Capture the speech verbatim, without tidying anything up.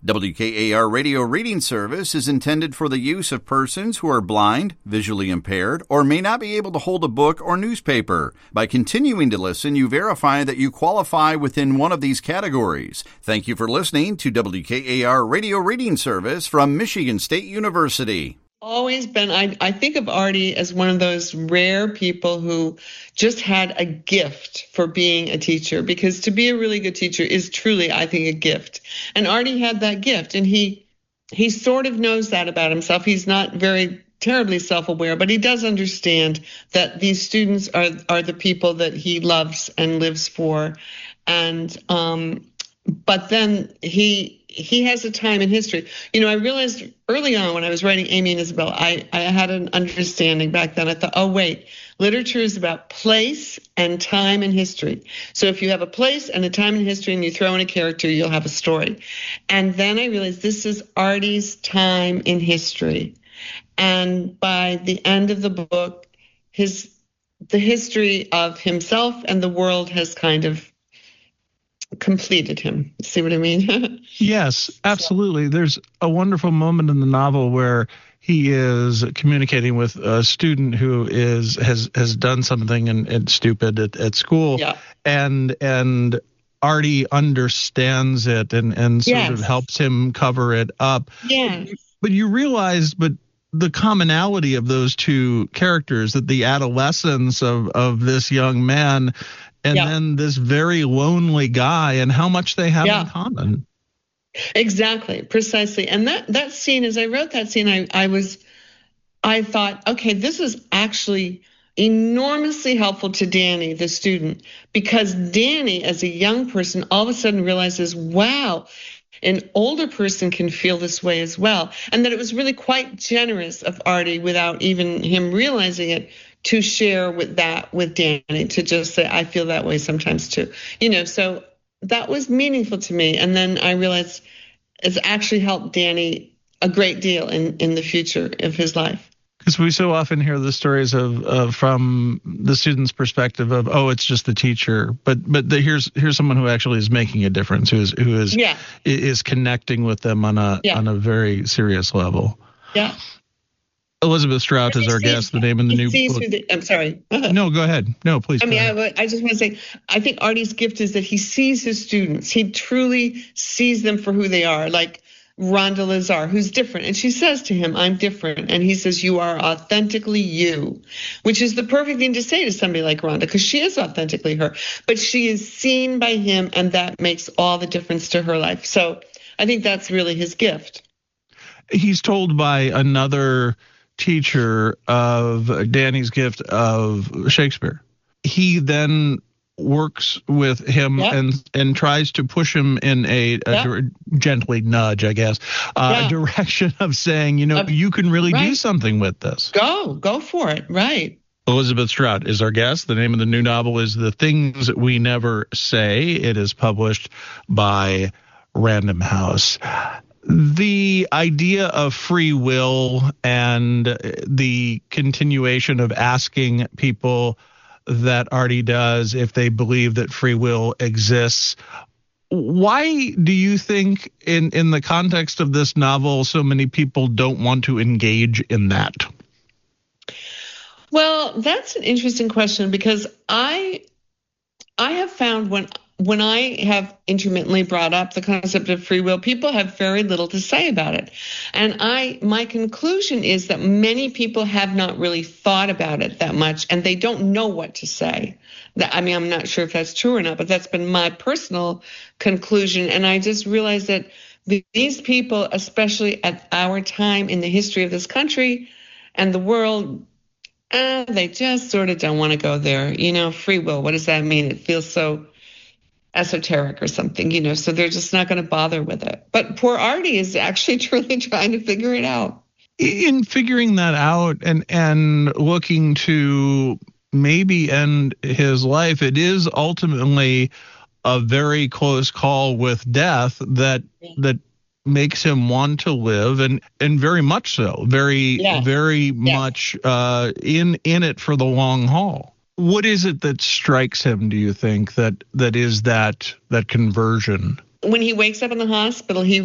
W K A R Radio Reading Service is intended for the use of persons who are blind, visually impaired, or may not be able to hold a book or newspaper. By continuing to listen, you verify that you qualify within one of these categories. Thank you for listening to W K A R Radio Reading Service from Michigan State University. Always been, I, I think of Artie as one of those rare people who just had a gift for being a teacher, because to be a really good teacher is truly, I think, a gift. And Artie had that gift, and he he sort of knows that about himself. He's not very terribly self-aware, but he does understand that these students are are the people that he loves and lives for. And um, but then he he has a time in history. You know, I realized early on when I was writing Amy and Isabel, I, I had an understanding back then. I thought, oh, wait, literature is about place and time and history. So if you have a place and a time in history and you throw in a character, you'll have a story. And then I realized this is Artie's time in history. And by the end of the book, his the history of himself and the world has kind of completed him. See what I mean? Yes, absolutely. There's a wonderful moment in the novel where he is communicating with a student who is has has done something and, and stupid at, at school, yeah. and and Artie understands it and and sort yes. of helps him cover it up. Yeah. But you realize, but the commonality of those two characters, that the adolescence of of this young man and yeah. then this very lonely guy, and how much they have yeah. in common. Exactly, precisely. And that, that scene, as I wrote that scene, I, I was, I thought, okay, this is actually enormously helpful to Danny, the student, because Danny, as a young person, all of a sudden realizes, wow, an older person can feel this way as well. And that it was really quite generous of Artie, without even him realizing it, to share with that with Danny, to just say, I feel that way sometimes too. You know, so that was meaningful to me. And then I realized it's actually helped Danny a great deal in, in the future of his life. Because we so often hear the stories of, of from the student's perspective of, oh, it's just the teacher. But but the, here's here's someone who actually is making a difference, who is who is yeah. is connecting with them on a yeah. on a very serious level. Yeah. Elizabeth Strout is our sees, guest. The name of the new book. The, I'm sorry. No, go ahead. No, please. I mean, I, I just want to say, I think Artie's gift is that he sees his students. He truly sees them for who they are, like Rhonda Lazar, who's different. And she says to him, I'm different. And he says, you are authentically you, which is the perfect thing to say to somebody like Rhonda, because she is authentically her. But she is seen by him, and that makes all the difference to her life. So I think that's really his gift. He's told by another teacher of Danny's gift of Shakespeare. He then works with him yep. and and tries to push him in a, a yep. gently nudge, I guess, uh, yeah. direction of saying, you know, uh, you can really right. do something with this. Go, go for it. Right. Elizabeth Strout is our guest. The name of the new novel is The Things We Never Say. It is published by Random House. The idea of free will and the continuation of asking people that Artie does if they believe that free will exists. Why do you think in, in the context of this novel, so many people don't want to engage in that? Well, that's an interesting question, because I I have found when When I have intermittently brought up the concept of free will, people have very little to say about it. And I, my conclusion is that many people have not really thought about it that much, and they don't know what to say. That, I mean, I'm not sure if that's true or not, but that's been my personal conclusion. And I just realized that these people, especially at our time in the history of this country and the world, uh, they just sort of don't want to go there. You know, free will, what does that mean? It feels so esoteric or something, you know, so they're just not going to bother with it. But poor Artie is actually truly trying to figure it out. In figuring that out and and looking to maybe end his life, it is ultimately a very close call with death that yeah. that makes him want to live, and and very much so, very yeah. very yeah. much uh, in in it for the long haul. What is it that strikes him, do you think, that that is that that conversion? When he wakes up in the hospital, he